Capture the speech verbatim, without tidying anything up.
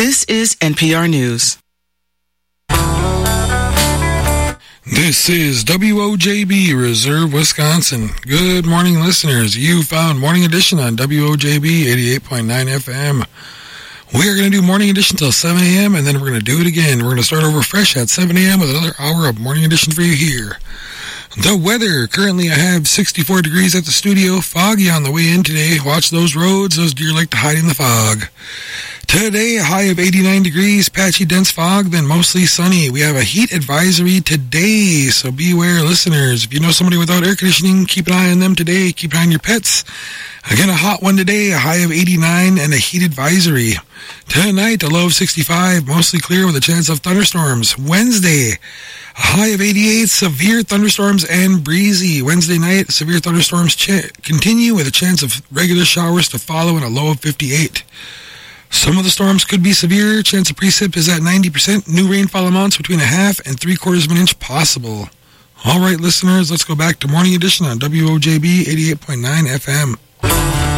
This is N P R News. This is W O J B, Reserve, Wisconsin. Good morning, listeners. You found Morning Edition on W O J B eighty-eight point nine F M. We are going to do Morning Edition till seven a.m., and then we're going to do it again. We're going to start over fresh at seven a.m. with another hour of Morning Edition for you here. The weather. Currently, I have sixty-four degrees at the studio. Foggy on the way in today. Watch those roads. Those deer like to hide in the fog. Today, a high of eighty-nine degrees, patchy dense fog, then mostly sunny. We have a heat advisory today, so beware, listeners. If you know somebody without air conditioning, keep an eye on them today. Keep an eye on your pets. Again, a hot one today, a high of eighty-nine, and a heat advisory. Tonight, a low of sixty-five, mostly clear with a chance of thunderstorms. Wednesday, a high of eighty-eight, severe thunderstorms and breezy. Wednesday night, severe thunderstorms ch- continue with a chance of regular showers to follow and a low of fifty-eight. Some of the storms could be severe. Chance of precip is at ninety percent. New rainfall amounts between a half and three quarters of an inch possible. All right, listeners, let's go back to Morning Edition on W O J B eighty-eight point nine F M.